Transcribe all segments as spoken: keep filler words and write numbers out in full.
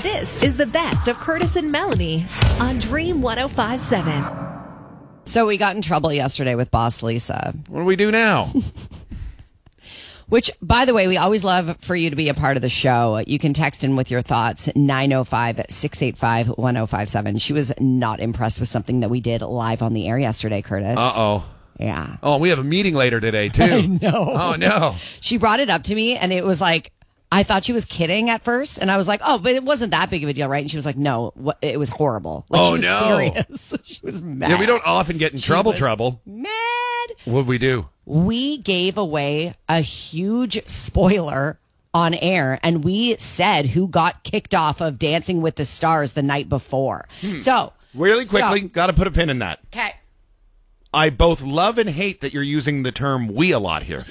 This is the best of Curtis and Melanie on Dream one oh five point seven. So we got in trouble yesterday with Boss Lisa. What do we do now? Which, by the way, we always love for you to be a part of the show. You can text in with your thoughts, nine oh five, six eight five, one oh five seven. She was not impressed with something that we did live on the air yesterday, Curtis. Uh-oh. Yeah. Oh, we have a meeting later today, too. I know. Oh, no. She brought it up to me, and it was like, I thought she was kidding at first, and I was like, oh, but it wasn't that big of a deal, right? And she was like, no, what, it was horrible. Like, Oh, she was no. serious. She was mad. Yeah, we don't often get in She trouble was trouble. Mad. What'd we do? We gave away a huge spoiler on air, and we said who got kicked off of Dancing with the Stars the night before. Hmm. So, Really quickly, so- got to put a pin in that. okay. I both love and hate that you're using the term we a lot here.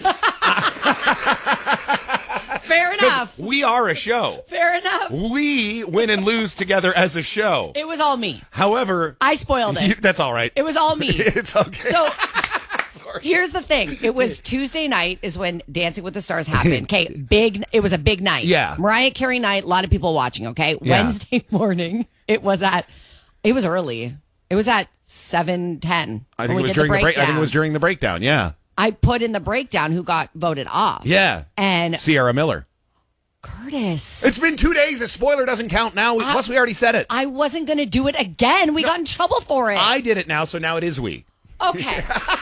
Fair enough. We are a show. Fair enough. We win and lose together as a show. It was all me. However, I spoiled it. you- that's all right. It was all me. It's okay. So here's the thing. It was Tuesday night is when Dancing with the Stars happened. Okay, big. It was a big night. Yeah. Mariah Carey night. A lot of people watching. Okay. Yeah. Wednesday morning. It was at. It was early. It was at seven ten. I think it was during the break. I think it was during the breakdown. Yeah. I put in the breakdown who got voted off. Yeah. And Sierra Miller. Curtis. It's been two days. A spoiler doesn't count now. I- Plus, we already said it. I wasn't going to do it again. We got in trouble for it. I did it now, so now it is we. Okay.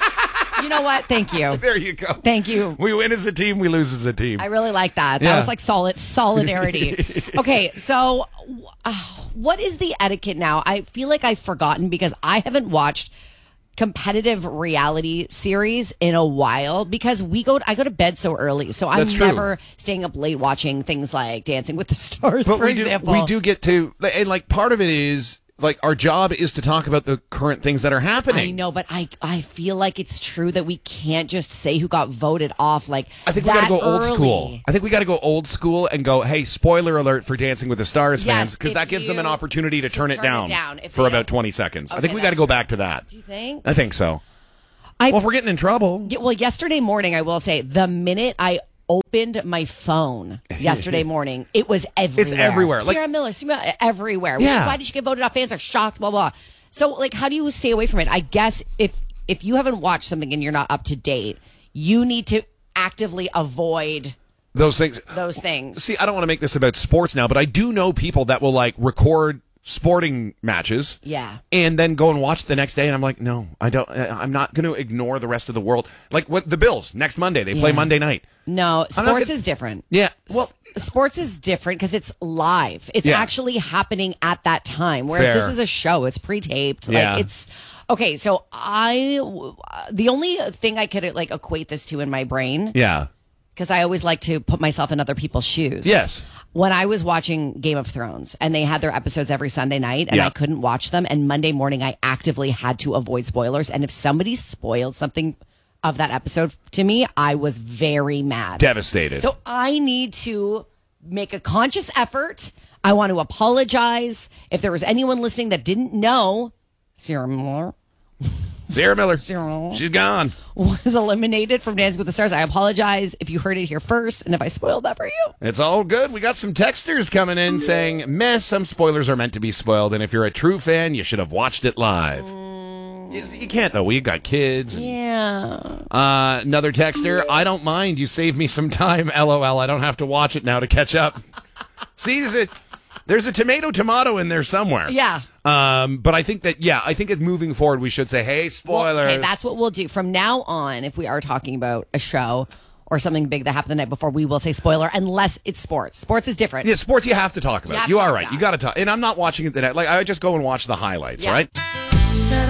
You know what? Thank you. There you go. Thank you. We win as a team. We lose as a team. I really like that. That Yeah. was like solid solidarity. Okay, so uh, what is the etiquette now? I feel like I've forgotten because I haven't watched competitive reality series in a while because we go I go to bed so early. So I'm That's true. never staying up late watching things like Dancing with the Stars, But for we do, example. we do get to, and like part of it is, like our job is to talk about the current things that are happening. I know, but I I feel like it's true that we can't just say who got voted off. Like I think we that got to go old early. school. I think we got to go old school and go, hey, spoiler alert for Dancing with the Stars Yes, fans, because if that gives them an you- opportunity to, to turn, it turn it down, down if for they about don't- twenty seconds. I Okay, think we got to that's go true. back to that. Do you think? I think so. I, Well, if we're getting in trouble. Yeah, well, yesterday morning, I will say, the minute I opened my phone yesterday morning, it was everywhere. everywhere. Like- Sarah Miller, Sarah Miller, everywhere. Yeah. Why did she get voted off? Fans are shocked, blah, blah. So, like, how do you stay away from it? I guess if if you haven't watched something and you're not up to date, you need to actively avoid Those things. those things. See, I don't want to make this about sports now, but I do know people that will like record sporting matches. Yeah. And then go and watch the next day, and I'm like, no, I don't. I'm not going to ignore the rest of the world. Like what the Bills next Monday, they play Yeah. Monday night. No, I'm not sports gonna- is different. Yeah, well, S- sports is different because it's live. It's Yeah. actually happening at that time. Whereas Fair. this is a show. It's pre-taped. Yeah. Like it's okay. So I, the only thing I could like equate this to in my brain, yeah, because I always like to put myself in other people's shoes. Yes. When I was watching Game of Thrones and they had their episodes every Sunday night and Yeah. I couldn't watch them, and Monday morning I actively had to avoid spoilers. And if somebody spoiled something of that episode to me, I was very mad. devastated. So I need to make a conscious effort. I want to apologize. If there was anyone listening that didn't know, Sarah Miller Sarah Miller, Sarah. she's gone. was eliminated from Dancing with the Stars. I apologize if you heard it here first and if I spoiled that for you. It's all good. We got some texters coming in saying, "Mess, some spoilers are meant to be spoiled, and if you're a true fan, you should have watched it live." You, you can't though. We got kids. and- Yeah. Uh, another texter, "I don't mind. You save me some time. LOL. I don't have to watch it now to catch up." See, there's a, there's a tomato tomato in there somewhere. Yeah. Um, but I think that, yeah, I think that moving forward, we should say, hey, Well, spoilers. okay, that's what we'll do. From now on, if we are talking about a show or something big that happened the night before, we will say spoiler unless it's sports. Sports is different. yeah, sports you have to talk about. You have You to are talk right. about You got to talk. And I'm not watching it the night. Like, I just go and watch the highlights, Yeah. right?